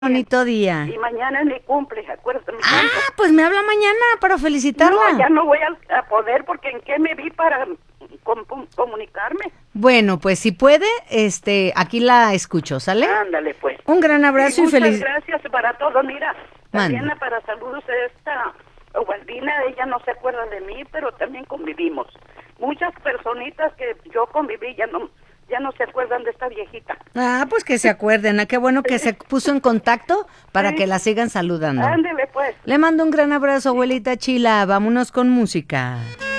bonito día. Y mañana es mi cumple, acuérdate. Pues me habla mañana para felicitarla. No, ya no voy a poder porque en qué me vi para comunicarme. Bueno, pues si puede, aquí la escucho, ¿sale? Ándale, pues. Un gran abrazo y feliz. Muchas gracias para todo. Mira, también Mande. para saludos esta Waldina, ella no se acuerda de mí, pero también convivimos. Muchas personitas que yo conviví ya no se acuerdan de esta viejita. Pues que se acuerden. Qué bueno que se puso en contacto para que la sigan saludando. Ándale, pues. Le mando un gran abrazo, abuelita Chila. Vámonos con música.